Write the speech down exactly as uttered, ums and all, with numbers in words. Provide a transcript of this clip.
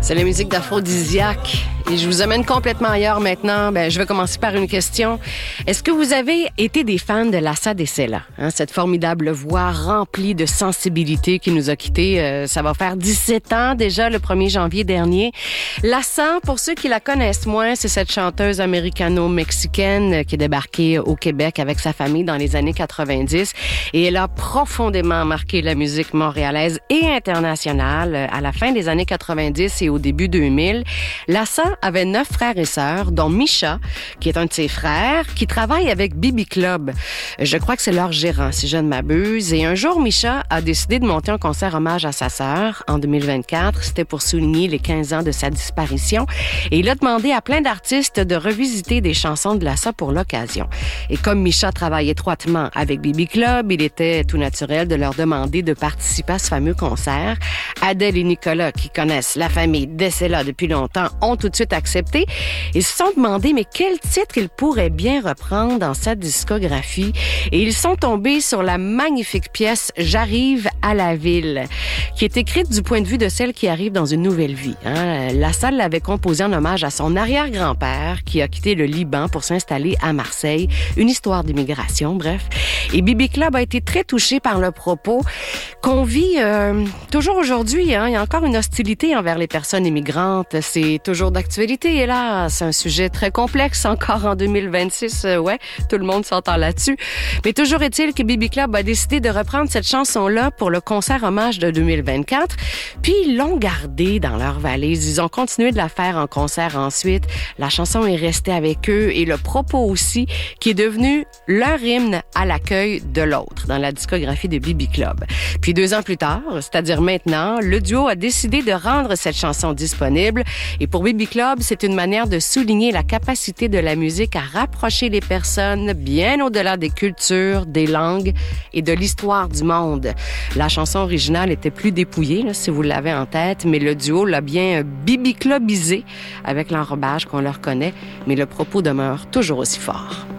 C'est la musique d'Aphrodisiaque. Et je vous amène complètement ailleurs maintenant. Ben, je vais commencer par une question. Est-ce que vous avez été des fans de Lassa Dessella? Hein, cette formidable voix remplie de sensibilité qui nous a quittés. Euh, ça va faire dix-sept ans déjà, le premier janvier dernier. Lassa, pour ceux qui la connaissent moins, c'est cette chanteuse américano-mexicaine qui est débarquée au Québec avec sa famille dans les années quatre-vingt-dix. Et elle a profondément marqué la musique montréalaise et internationale à la fin des années quatre-vingt-dix et au début deux mille. Lassa avait neuf frères et sœurs, dont Misha, qui est un de ses frères, qui travaille avec Bibi Club. Je crois que c'est leur gérant, si je ne m'abuse. Et un jour, Misha a décidé de monter un concert hommage à sa sœur en deux mille vingt-quatre. C'était pour souligner les quinze ans de sa disparition. Et il a demandé à plein d'artistes de revisiter des chansons de Lassa pour l'occasion. Et comme Misha travaille étroitement avec Bibi Club, il était tout naturel de leur demander de participer à ce fameux concert. Adèle et Nicolas, qui connaissent la famille Dessella depuis longtemps, ont tout de suite accepté. Ils se sont demandé, mais quel titre il pourrait bien reprendre dans sa discographie? Et ils sont tombés sur la magnifique pièce « J'arrive à la ville », qui est écrite du point de vue de celle qui arrive dans une nouvelle vie. Hein? Lassa l'avait composée en hommage à son arrière-grand-père qui a quitté le Liban pour s'installer à Marseille. Une histoire d'immigration, bref. Et Bibi Club a été très touché par le propos qu'on vit euh, toujours aujourd'hui. Hein? Il y a encore une hostilité envers les personnes immigrantes. C'est toujours d'actualité. Et là, c'est un sujet très complexe encore en deux mille vingt-six. Euh, ouais, tout le monde s'entend là-dessus. Mais toujours est-il que Bibi Club a décidé de reprendre cette chanson-là pour le concert hommage de deux mille vingt-quatre. Puis ils l'ont gardée dans leur valise. Ils ont continué de la faire en concert ensuite. La chanson est restée avec eux et le propos aussi, qui est devenu leur hymne à l'accueil de l'autre dans la discographie de Bibi Club. Puis deux ans plus tard, c'est-à-dire maintenant, le duo a décidé de rendre cette chanson disponible. Et pour Bibi Club, c'est une manière de souligner la capacité de la musique à rapprocher les personnes bien au-delà des cultures, des langues et de l'histoire du monde. La chanson originale était plus dépouillée, là, si vous l'avez en tête, mais le duo l'a bien Bibi Clubisé avec l'enrobage qu'on leur connaît, mais le propos demeure toujours aussi fort.